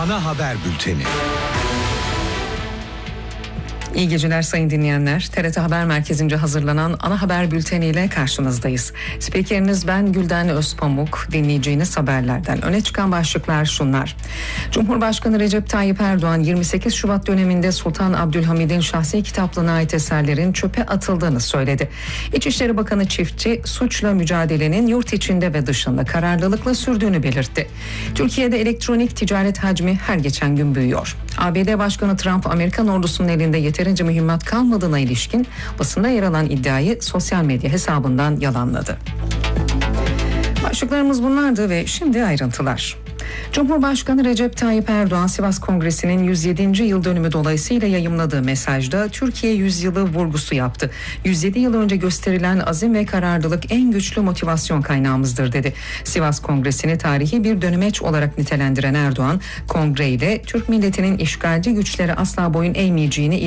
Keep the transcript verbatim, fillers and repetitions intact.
Ana haber bülteni. İyi geceler sayın dinleyenler. T R T Haber Merkezi'nce hazırlanan ana haber bülteniyle karşınızdayız. Spikeriniz ben Gülden Özpamuk. Dinleyeceğiniz haberlerden öne çıkan başlıklar şunlar. Cumhurbaşkanı Recep Tayyip Erdoğan yirmi sekiz Şubat döneminde Sultan Abdülhamid'in şahsi kitaplığına ait eserlerin çöpe atıldığını söyledi. İçişleri Bakanı Çiftçi suçla mücadelenin yurt içinde ve dışında kararlılıkla sürdüğünü belirtti. Türkiye'de elektronik ticaret hacmi her geçen gün büyüyor. A B D Başkanı Trump Amerikan ordusunun elinde yeterince mühimmat kalmadığına ilişkin basında yer alan iddiayı sosyal medya hesabından yalanladı. Başlıklarımız bunlardı ve şimdi ayrıntılar. Cumhurbaşkanı Recep Tayyip Erdoğan Sivas Kongresi'nin yüz yedinci yıl dönümü dolayısıyla yayımladığı mesajda Türkiye yüzyılı vurgusu yaptı. yüz yedi yıl önce gösterilen azim ve kararlılık en güçlü motivasyon kaynağımızdır dedi. Sivas Kongresi'ni tarihi bir dönemeç olarak nitelendiren Erdoğan, kongre ile Türk milletinin işgalci güçlere asla boyun eğmeyeceğini